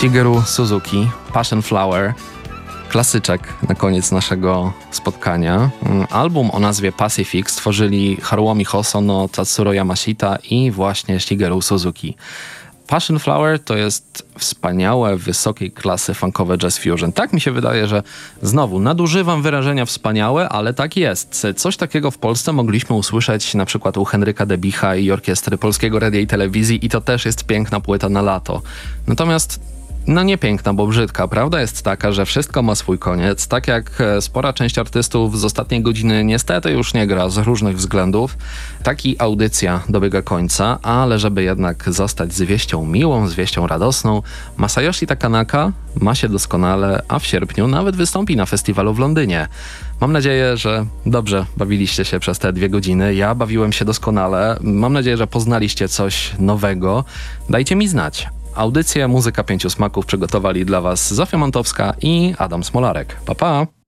Shigeru Suzuki, Passion Flower, klasyczek na koniec naszego spotkania. Album o nazwie Pacific stworzyli Haruomi Hosono, Tatsuro Yamashita i właśnie Shigeru Suzuki. Passion Flower to jest wspaniałe, wysokiej klasy funkowe jazz fusion. Tak mi się wydaje, że znowu nadużywam wyrażenia wspaniałe, ale tak jest. Coś takiego w Polsce mogliśmy usłyszeć na przykład u Henryka Debicha i orkiestry Polskiego Radia i Telewizji i to też jest piękna płyta na lato. Natomiast nie piękna, bo brzydka. Prawda jest taka, że wszystko ma swój koniec. Tak jak spora część artystów z ostatniej godziny niestety już nie gra z różnych względów, tak i audycja dobiega końca, ale żeby jednak zostać z wieścią miłą, z wieścią radosną, Masayoshi Takanaka ma się doskonale, a w sierpniu nawet wystąpi na festiwalu w Londynie. Mam nadzieję, że dobrze bawiliście się przez te 2 godziny. Ja bawiłem się doskonale. Mam nadzieję, że poznaliście coś nowego. Dajcie mi znać. Audycję Muzyka 5 Smaków przygotowali dla Was Zofia Montowska i Adam Smolarek. Pa, pa!